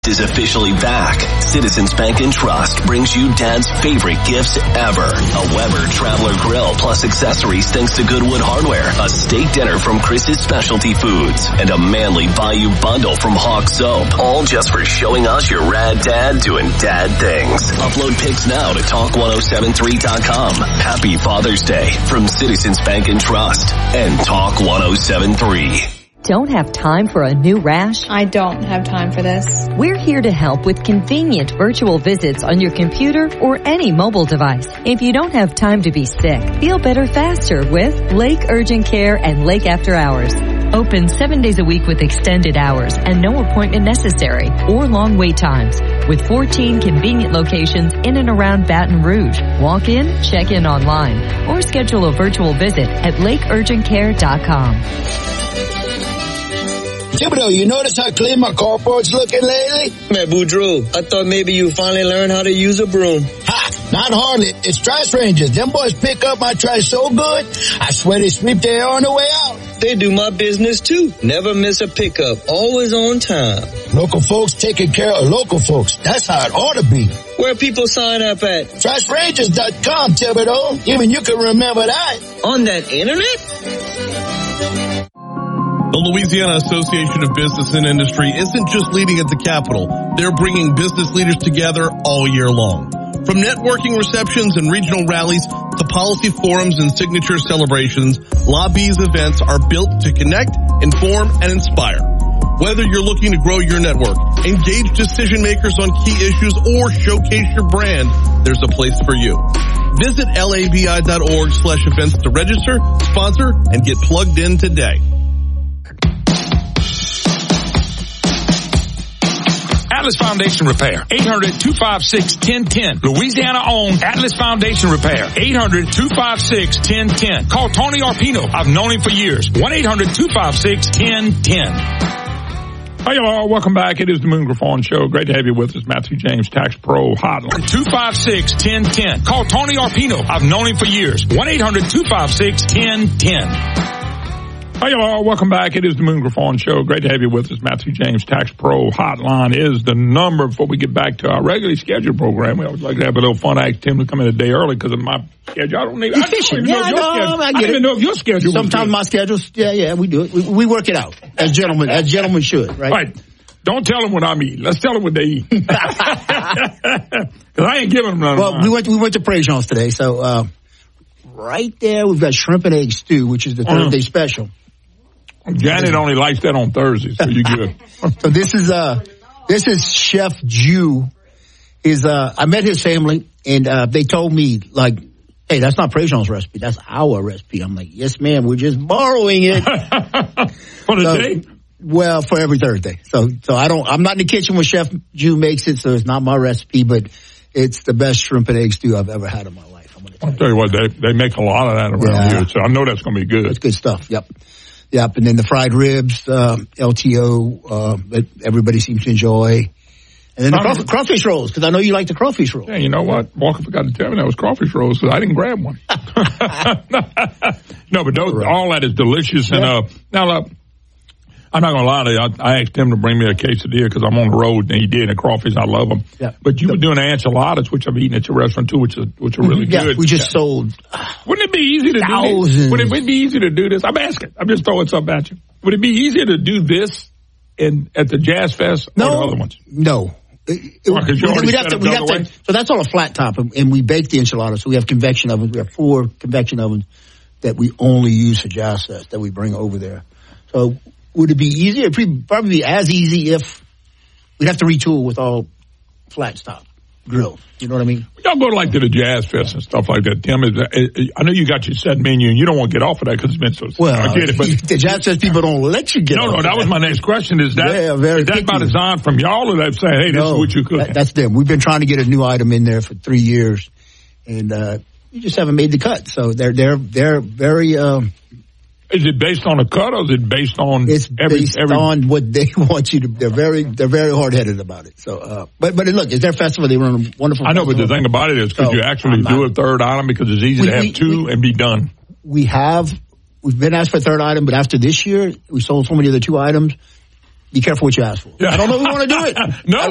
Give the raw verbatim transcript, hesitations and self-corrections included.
Is officially back. Citizens Bank and Trust brings you Dad's favorite gifts ever. A Weber Traveler Grill plus accessories thanks to Goodwood Hardware. A steak dinner from Chris's Specialty Foods. And a manly Bayou bundle from Hawk Soap. All just for showing us your rad dad doing dad things. Upload pics now to talk one oh seven three dot com. Happy Father's Day from Citizens Bank and Trust and Talk one oh seven three. Don't have time for a new rash? I don't have time for this. We're here to help with convenient virtual visits on your computer or any mobile device. If you don't have time to be sick, feel better faster with Lake Urgent Care and Lake After Hours. Open seven days a week with extended hours and no appointment necessary or long wait times. With fourteen convenient locations in and around Baton Rouge. Walk in, check in online, or schedule a virtual visit at lake urgent care dot com. Thibodeau, you notice how clean my carport's looking lately? Man, Boudreaux, I thought maybe you finally learned how to use a broom. Ha! Not hardly. It's Trash Rangers. Them boys pick up my trash so good, I swear they sweep their hair on the way out. They do my business too. Never miss a pickup. Always on time. Local folks taking care of local folks. That's how it ought to be. Where people sign up at? trash rangers dot com, Thibodeau. Even you can remember that. On that internet? The Louisiana Association of Business and Industry isn't just leading at the Capitol. They're bringing business leaders together all year long. From networking receptions and regional rallies to policy forums and signature celebrations, Lobby's events are built to connect, inform, and inspire. Whether you're looking to grow your network, engage decision makers on key issues, or showcase your brand, there's a place for you. Visit labi.org slash events to register, sponsor, and get plugged in today. Atlas Foundation Repair, eight hundred, two five six, one oh one oh. Louisiana-owned Atlas Foundation Repair, eight hundred, two five six, one oh one oh. Call Tony Arpino. I've known him for years. one eight hundred, two five six, one oh one oh. Hey, y'all. Welcome back. It is the Moon Griffon Show. Great to have you with us. Matthew James Tax Pro Hotline. two five six, one oh one oh. Call Tony Arpino. I've known him for years. one eight hundred, two five six, one oh one oh. Hey, y'all. Welcome back. It is the Moon Griffon Show. Great to have you with us. Matthew James Tax Pro Hotline is the number. Before we get back to our regularly scheduled program, we always like to have a little fun. I asked Tim to come in a day early because of my schedule. I don't even, I don't even yeah, know if your no, schedule. I, I don't even know if your schedule Sometimes my schedules, yeah, yeah, we do it. We, we work it out as gentlemen, as gentlemen should, right? Right. Don't tell them what I'm eating. Let's tell them what they eat. Because I ain't giving them none. Well, we went, we went to Préjean's today. So, uh, right there, we've got shrimp and egg stew, which is the Thursday mm. special. Janet only likes that on Thursdays, so you good. So this is, uh, this is Chef Jew. Is, uh, I met his family and, uh, they told me like, hey, that's not Préjean's recipe. That's our recipe. I'm like, yes, ma'am. We're just borrowing it. For the so, day? Well, for every Thursday. So, so I don't, I'm not in the kitchen when Chef Jew makes it, so it's not my recipe, but it's the best shrimp and egg stew I've ever had in my life. I'm gonna tell I'll tell you what, they, they make a lot of that around yeah. here, so I know that's going to be good. It's good stuff. Yep. Yep. And then the fried ribs, uh, L T O, uh, that everybody seems to enjoy. And then the craw- crawfish rolls, because I know you like the crawfish rolls. Yeah, you know what? Walker forgot to tell me that was crawfish rolls, so I didn't grab one. No, but those, right. all that is delicious. Yeah. And, uh, now, uh, I'm not going to lie to you. I, I asked him to bring me a quesadilla because I'm on the road, and he did. And crawfish, I love them. Yeah. But you were doing enchiladas, which I've eaten at your restaurant too, which are which are really yeah, good. We just yeah. sold. Wouldn't it be easy to thousands. do this? Would it be easy to do this? I'm asking. I'm just throwing something at you. Would it be easier to do this in at the Jazz Fest no, or the other ones? No. It, it, well, we'd have to, we'd have to, so that's on a flat top, and we bake the enchiladas. So we have convection ovens. We have four convection ovens that we only use for Jazz Fest that we bring over there. So. Would it be easy? It'd probably be as easy if we'd have to retool with all flat top grills. You know what I mean? Y'all go like to the Jazz Fest and stuff like that, Tim. Is, I know you got your set menu and you don't want to get off of that because it's been so. Well, I get it, but the Jazz Fest people don't let you get no, off. No, no, that, that was my next question. Is that, yeah, very is that by design from y'all or they say, hey, this no, is what you cook? That, that's them. We've been trying to get a new item in there for three years and, uh, you just haven't made the cut. So they're, they're, they're very, um, is it based on a cut or is it based on it's every, based every... on what they want you to, they're very, they're very hard headed about it. So, uh, but, but look, it's their festival. They run a wonderful I know, festival. but the thing about it is could so, you actually do a third item because it's easy we, to have we, two we, and be done? We have, we've been asked for a third item, but after this year, we sold so many of the two items. Be careful what you ask for. Yeah. I don't know if we want to do it. No.